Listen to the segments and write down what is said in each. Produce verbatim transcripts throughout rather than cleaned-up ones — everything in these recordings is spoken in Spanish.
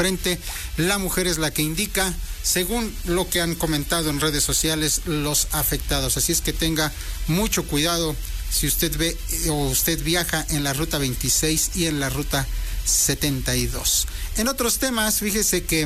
frente. La mujer es la que indica, según lo que han comentado en redes sociales, los afectados. Así es que tenga mucho cuidado si usted ve o usted viaja en la ruta veintiséis y en la ruta setenta y dos. En otros temas, fíjese que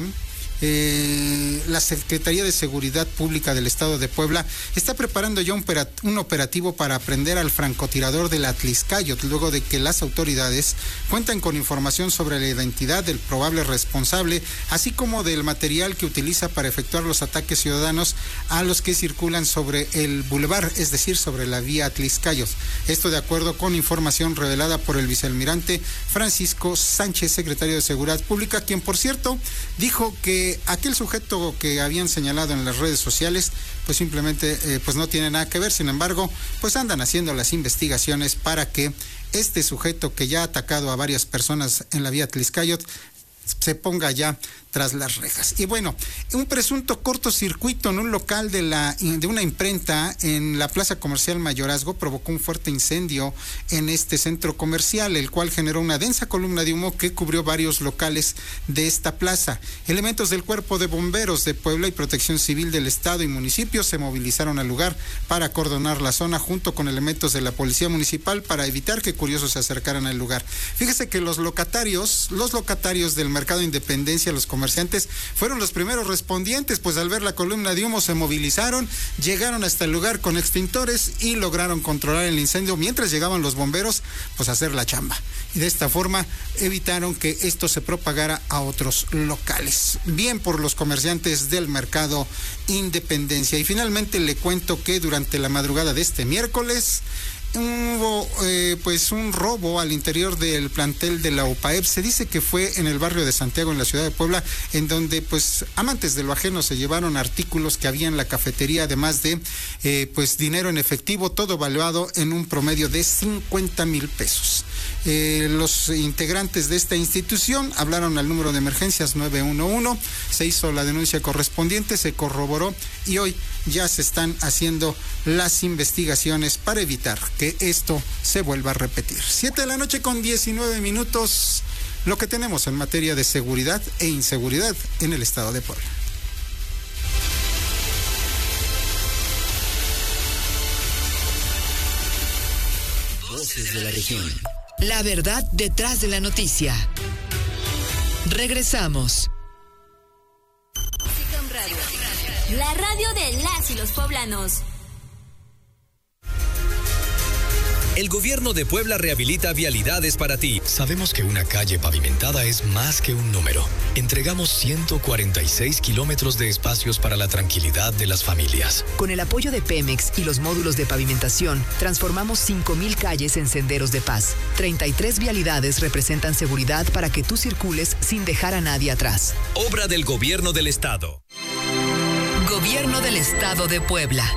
Eh, la Secretaría de Seguridad Pública del Estado de Puebla está preparando ya un, un operativo para aprender al francotirador del Atlixcáyotl, luego de que las autoridades cuentan con información sobre la identidad del probable responsable, así como del material que utiliza para efectuar los ataques ciudadanos a los que circulan sobre el bulevar, es decir, sobre la vía Atlixcáyotl. Esto de acuerdo con información revelada por el vicealmirante Francisco Sánchez, secretario de Seguridad Pública, quien, por cierto, dijo que aquel sujeto que habían señalado en las redes sociales pues simplemente eh, pues no tiene nada que ver. Sin embargo, pues andan haciendo las investigaciones para que este sujeto, que ya ha atacado a varias personas en la vía Atlixcáyotl, se ponga ya tras las rejas. Y bueno, un presunto cortocircuito en un local de la de una imprenta en la Plaza Comercial Mayorazgo provocó un fuerte incendio en este centro comercial, el cual generó una densa columna de humo que cubrió varios locales de esta plaza. Elementos del Cuerpo de Bomberos de Puebla y Protección Civil del Estado y municipios se movilizaron al lugar para acordonar la zona junto con elementos de la Policía Municipal para evitar que curiosos se acercaran al lugar. Fíjese que los locatarios, los locatarios del Mercado Independencia, los comerciantes, fueron los primeros respondientes, pues al ver la columna de humo se movilizaron, llegaron hasta el lugar con extintores y lograron controlar el incendio mientras llegaban los bomberos pues a hacer la chamba. Y de esta forma evitaron que esto se propagara a otros locales. Bien por los comerciantes del Mercado Independencia. Y finalmente le cuento que durante la madrugada de este miércoles hubo eh, pues un robo al interior del plantel de la OPAEP. Se dice que fue en el barrio de Santiago, en la ciudad de Puebla, en donde pues amantes de lo ajeno se llevaron artículos que había en la cafetería, además de eh, pues dinero en efectivo, todo valuado en un promedio de cincuenta mil pesos. Eh, los integrantes de esta institución hablaron al número de emergencias nueve uno uno, se hizo la denuncia correspondiente, se corroboró y hoy ya se están haciendo las investigaciones para evitar que esto se vuelva a repetir. Siete de la noche con diecinueve minutos, lo que tenemos en materia de seguridad e inseguridad en el estado de Puebla. Voces de la región. La verdad detrás de la noticia. Regresamos. Sicom Radio, la radio de las y los poblanos. El gobierno de Puebla rehabilita vialidades para ti. Sabemos que una calle pavimentada es más que un número. Entregamos ciento cuarenta y seis kilómetros de espacios para la tranquilidad de las familias. Con el apoyo de Pemex y los módulos de pavimentación, transformamos cinco mil calles en senderos de paz. treinta y tres vialidades representan seguridad para que tú circules sin dejar a nadie atrás. Obra del Gobierno del Estado. Gobierno del Estado de Puebla.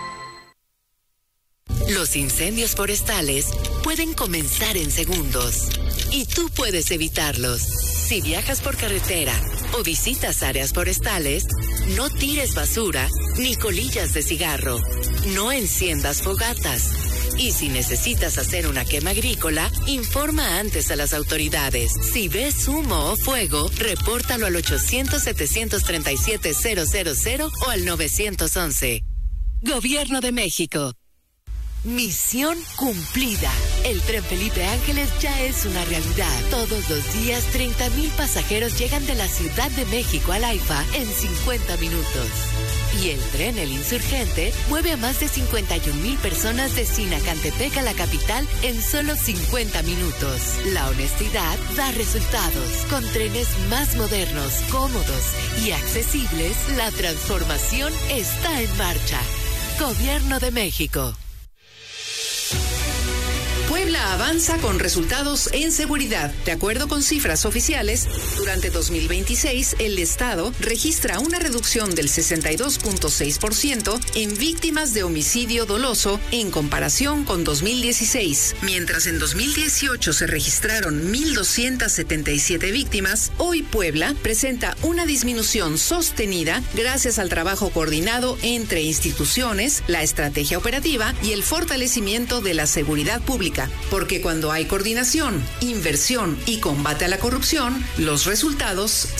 Los incendios forestales pueden comenzar en segundos y tú puedes evitarlos. Si viajas por carretera o visitas áreas forestales, no tires basura ni colillas de cigarro. No enciendas fogatas. Y si necesitas hacer una quema agrícola, informa antes a las autoridades. Si ves humo o fuego, repórtalo al ochocientos, setecientos treinta y siete, cero cero cero o al nueve once. Gobierno de México. Misión cumplida. El Tren Felipe Ángeles ya es una realidad. Todos los días, treinta mil pasajeros llegan de la Ciudad de México al AIFA en cincuenta minutos. Y el tren El Insurgente mueve a más de cincuenta y un mil personas de Sinacantepec a la capital en solo cincuenta minutos. La honestidad da resultados. Con trenes más modernos, cómodos y accesibles, la transformación está en marcha. Gobierno de México. Puebla avanza con resultados en seguridad. De acuerdo con cifras oficiales, durante dos mil veintiséis, el Estado registra una reducción del sesenta y dos punto seis por ciento en víctimas de homicidio doloso en comparación con dos mil dieciséis. Mientras en dos mil dieciocho se registraron mil doscientas setenta y siete víctimas, hoy Puebla presenta una disminución sostenida gracias al trabajo coordinado entre instituciones, la estrategia operativa y el fortalecimiento de la seguridad pública. Porque cuando hay coordinación, inversión y combate a la corrupción, los resultados